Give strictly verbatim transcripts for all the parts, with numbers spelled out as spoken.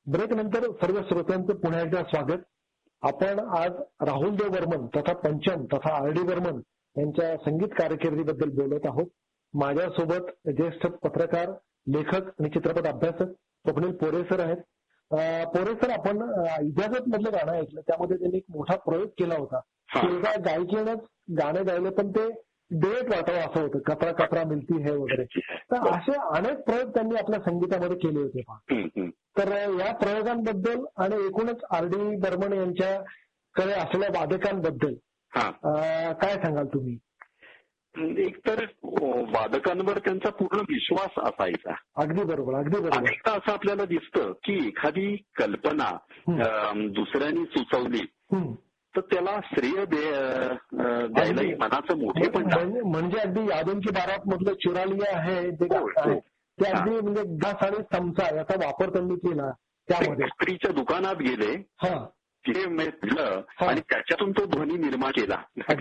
Break नंतर सर्व श्रोत्यांचं पुन्हा एकदा स्वागत. आपण आज राहुल देव बर्मन तथा पंचम तथा आर डी बर्मन यांच्या संगीत कारकिर्दीबद्दल बोलत आहोत. माझ्यासोबत ज्येष्ठ पत्रकार, लेखक आणि चित्रपट अभ्यासक स्वप्नील पोरे सर आहेत. पोरे सर, आपण इजाजत मधलं गाणं ऐकलं, त्यामध्ये त्यांनी एक मोठा प्रयोग केला होता. एका गायकीनंच गाणं गायलं, पण ते डेट वाटावं असं होतं, कपरा कपरा मिळती है वगैरे. तर असे अनेक प्रयोग त्यांनी आपल्या संगीतामध्ये केले होते पहा. तर या प्रयोगांबद्दल आणि एकूणच आर डी बर्मन यांच्याकडे असलेल्या वादकांबद्दल काय सांगाल तुम्ही? एक तर वादकांवर त्यांचा पूर्ण विश्वास असायचा. अगदी बरोबर, अगदी बरोबर. अनेकदा असं आपल्याला दिसतं की एखादी कल्पना दुसऱ्यांनी सुचवली तर त्याला श्रेय द्यायलाही मनाचं मोठे पण म्हणजे अगदी यादों की बारात मधलं चुरालिया आहे ते ते अगदी म्हणजे घास आणि चमचा याचा वापर त्यांनी केला. त्यामध्ये स्त्रीच्या दुकानात गेले, ते म्हटलं आणि त्याच्यातून तो ध्वनी निर्माण केला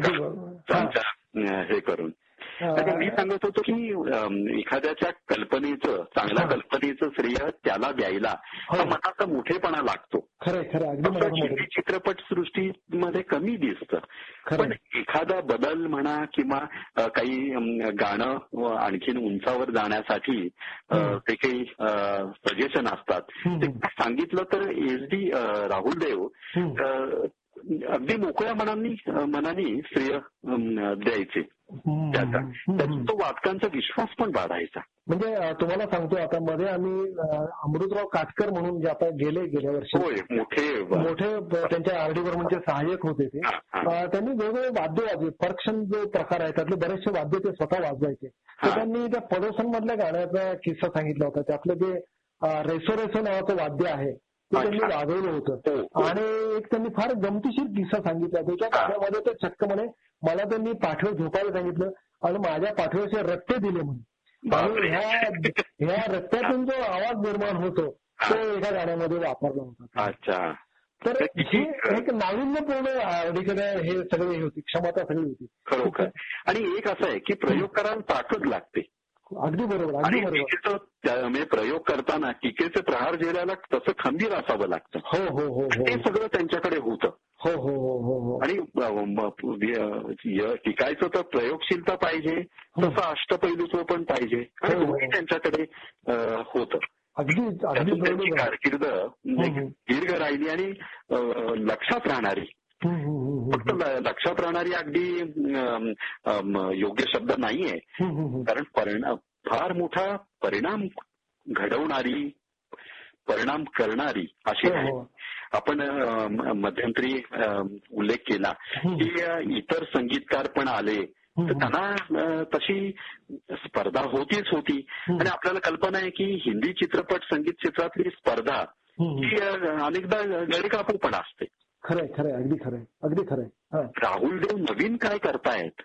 हे करून. मी सांगत होतो की एखाद्याच्या कल्पनेचं, चांगल्या कल्पनेचं श्रेय त्याला द्यायला मनाचा मोठेपणा लागतो. खरं खरं चित्रपट सृष्टीमध्ये कमी दिसतं. पण एखादा बदल म्हणा किंवा काही गाणं आणखीन उंचावर जाण्यासाठी ते काही सजेशन असतात, ते सांगितलं तर एस डी राहुल देव अगदी मोकळ्या मनाने मनाने श्रेय द्यायचे त्याचा. तो वादकांचा विश्वास पण वाढायचा. म्हणजे तुम्हाला सांगतो, आता मध्ये आम्ही अमृतराव काटकर म्हणून जे आता गेले गेल्या वर्षी मोठे मोठे त्यांच्या आर डी बर्मनचे सहाय्यक होते ते, त्यांनी वेगवेगळे वाद्य वाजवे, परक्शन जो प्रकार आहे त्यातले बरेचसे वाद्य ते स्वतः वाजवायचे. तर त्यांनी त्या पडोसन मधल्या गाण्याचा किस्सा सांगितला होता. त्यातलं जे रेसो रेसो नावाचं वाद्य आहे ते त्यांनी वाजवलं होतं. आणि एक त्यांनी फार गमतीशीर किस्सा सांगितला. त्याच्या गाण्यामध्ये ते चक्क म्हणे, मला त्यांनी पाठवे झोपायला सांगितलं आणि माझ्या पाठव्याचे रट्टे दिले म्हणे, आणि ह्या ह्या रट्ट्यातून जो आवाज निर्माण होतो तो एका गाण्यामध्ये वापरला होता. अच्छा. तर ही एक नाविन्यपूर्ण आरडीकडे हे सगळे होती, क्षमता सगळी होती. खरोखर. आणि एक असं आहे की प्रयोग करायला ताकद लागते. अगदी बरोबर, अगदी बरोबर. म्हणजे प्रयोग करताना टीकेचे प्रहार झेलायला तसं खंबीर असावं लागतं. हो हो हो. ते सगळं त्यांच्याकडे होतं. हो हो हो हो. आणि टिकायचं तर प्रयोगशीलता पाहिजे, तसं अष्टपैलूत्व पण पाहिजे, आणि दोन्ही त्यांच्याकडे होतं. अगदी अगदी कारकीर्द दीर्घ राहिली आणि लक्षात राहणारी. फक्त लक्षात राहणारी अगदी योग्य शब्द नाहीये, कारण परिणाम फार मोठा परिणाम घडवणारी, परिणाम करणारी अशी आहे. आपण मध्यंतरी उल्लेख केला की इतर संगीतकार पण आले, तर त्यांना तशी स्पर्धा होतीच होती. आणि आपल्याला कल्पना आहे की हिंदी चित्रपट संगीत क्षेत्रातली स्पर्धा ही अनेकदा गैरकापूर पण असते. खरंय खरंय, अगदी खरंय, अगदी खरंय. राहुल देव नवीन काय करतायत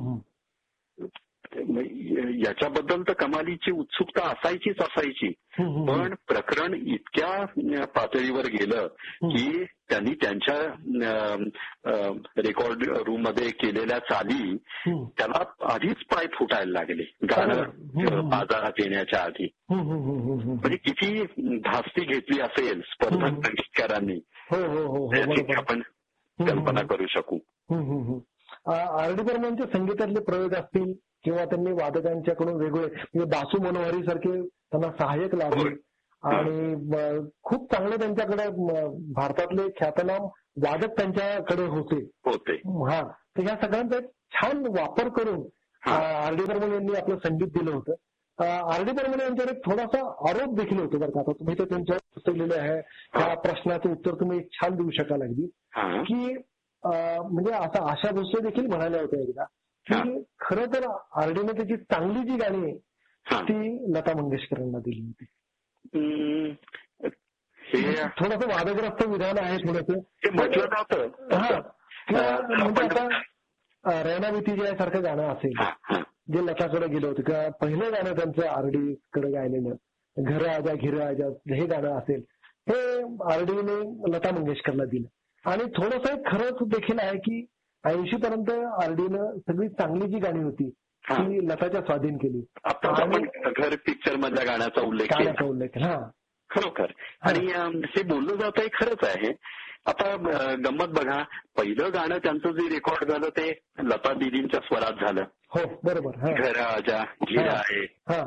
याच्याबद्दल तर कमालीची उत्सुकता असायचीच असायची. पण प्रकरण इतक्या पातळीवर गेलं की त्यांनी त्यांच्या रेकॉर्ड रूम मध्ये केलेल्या चाली त्याला आधीच पाय फुटायला लागले गाणं बाजारात येण्याच्या आधी. म्हणजे किती धास्ती घेतली असेल स्पर्धक संगीतकारांनी याची आपण कल्पना करू शकू. आर डी बर्मनच्या संगीतातले प्रयोग असतील किंवा त्यांनी वादकांच्याकडून वेगळे, म्हणजे दासू मनोहरी सारखे त्यांना सहाय्यक लाभले, आणि खूप चांगले त्यांच्याकडे भारतातले ख्यातनाम वादक त्यांच्याकडे होते होते हा. तर ह्या सगळ्यांचा एक छान वापर करून आर डी बर्मन यांनी आपलं संगीत दिलं होतं. आर डी बर्मन यांच्यावर एक थोडासा आरोप देखील होतो बरं का. आता तुम्ही तर त्यांच्यावर पुस्तक लिहिलं आहे, त्या प्रश्नाचं उत्तर तुम्ही छान देऊ शकाल अगदी, की म्हणजे आता आशा भोसले देखील म्हणाल्या होत्या एकदा की खरं तर आरडीने त्याची चांगली जी गाणी आहे ती लता मंगेशकरांना दिली होती. थोडंसं वादग्रस्त विधान आहे थोडंसं म्हटलं जातं. म्हणजे आता रैना बिती जे सारखं गाणं असेल जे लताकडे गेलं होतं, किंवा पहिलं गाणं त्यांचं आरडीकडे गायलेलं घर आजा घिर आजा हे गाणं असेल, हे आरडीने लता मंगेशकरला दिलं. आणि थोडंसं खरंच देखील आहे की ऐंशी पर्यंत आरडीनं सगळी चांगली जी गाणी होती ती लताच्या स्वाधीन केली. घर पिक्चर मधल्या गाण्याचा उल्लेख गाण्याचा उल्लेख हा खरोखर. आणि हे बोललं जात आहे खरंच आहे. आता गंमत बघा, पहिलं गाणं त्यांचं जे रेकॉर्ड झालं ते लता दीदींच्या स्वरात झालं. हो बरोबर. घर आजा हीरा आहे,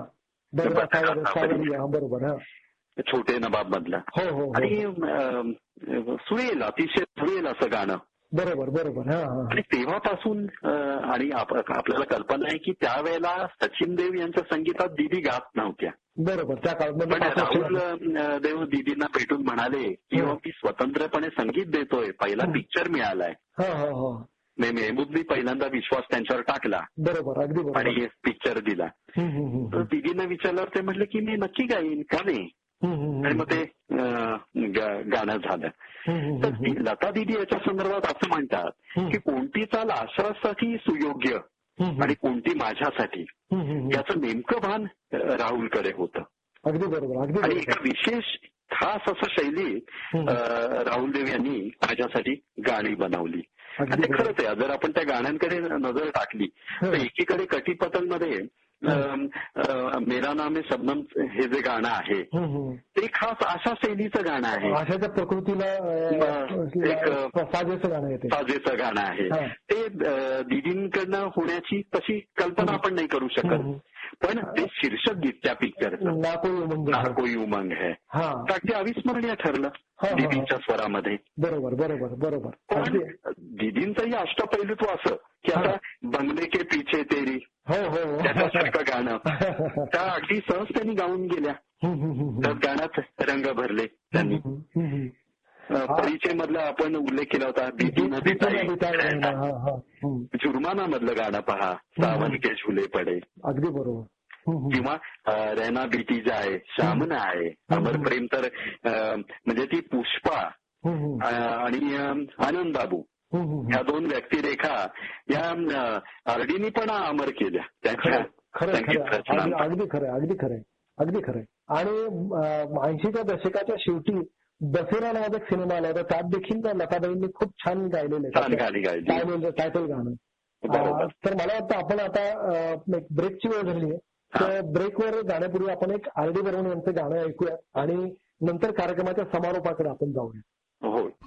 बरोबर, छोटे नबाब मधलं. हो हो. आणि सुरेल, अतिशय सुरेल असं गाणं. बरोबर बरोबर. आणि तेव्हापासून आणि आपल्याला कल्पना आहे की त्यावेळेला सचिन देव यांच्या संगीतात दीदी गात नव्हत्या. बरोबर. त्या काळात पण राहुल देव दीदींना भेटून म्हणाले की मी स्वतंत्रपणे संगीत देतोय, पहिला पिक्चर मिळालाय. मेहमूदनी पहिल्यांदा विश्वास त्यांच्यावर टाकला. बरोबर, अगदी बरोबर. आणि पिक्चर दिला. तर दीदींना विचारल्यावर ते म्हटले की मी नक्की गाईन, का नाही. आणि मग ते गाणं झालं. तर लता दीदी याच्या संदर्भात असं म्हणतात की कोणती चाल आश्रयासाठी सुयोग्य आणि कोणती माझ्यासाठी, याचं नेमकं भान राहुलकडे होतं. अगदी बरोबर. आणि एका विशेष खास असं शैली राहुल देव यांनी माझ्यासाठी गाणी बनवली. आणि ते खरंच आहे, जर आपण त्या गाण्यांकडे नजर टाकली तर एकीकडे कटी पतंगमध्ये मेरा नाम है शबनम हे जे गाणं आहे ते खास अशा शैलीचं गाणं आहे, अशाच्या प्रकृतीला एक साजेचं गाणं आहे. साजेचं गाणं आहे ते. दीदींकडनं होण्याची तशी कल्पना आपण नाही करू शकत. पण ते शीर्षक गीत त्या पिक्चरचं ना कोई उमंग ना कोई उमंग है अगदी अविस्मरणीय ठरलं दीदींच्या स्वरामध्ये. बरोबर बरोबर बरोबर. पण दीदींचंही अष्टपैलुत्व असं की आता बंगले के पीछे तेरी त्याच्यासारखं गाणं त्या अगदी सहज त्यांनी गाऊन गेल्या. त्या गाण्यात रंग भरले त्यांनी. परिचय मधला आपण उल्लेख केला होता, दीदी नदी जुर्माना मधलं गाणं पहा, सावन के झुले पडे. अगदी बरोबर. किंवा रहना बीती जाए, शामना आहे, अमर प्रेम तर म्हणजे ती पुष्पा आणि आनंद बाबू ह्या दोन व्यक्तिरेखा या आरडीनी पण अमर केल्या त्यांच्या संगीत रचना. अगदी खरं अगदी खरं अगदी खरं. आणि ऐंशीच्या दशकाच्या शेवटी दसेरा नावाचा एक सिनेमा आला होता, त्यात देखील लताबाईंनी खूप छान गायलेलं आहे टायटल गाणं. तर मला वाटतं आपण आता ब्रेकची वेळ झाली आहे, तर ब्रेकवर जाण्यापूर्वी आपण एक आर डी बर्मन यांचं गाणं ऐकूया आणि नंतर कार्यक्रमाच्या समारोपाकडे आपण जाऊया. हो